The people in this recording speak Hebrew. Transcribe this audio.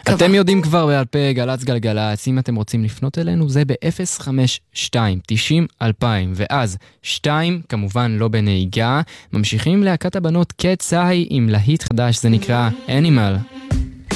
מקווה. אתם יודעים כבר בעל פה גלץ גלגלץ, אם אתם רוצים לפנות אלינו, זה ב-052-90-2000, ואז 2, כמובן לא בנהיגה, ממשיכים להקת הבנות קט סאי עם להיט חדש, זה נקרא Animal.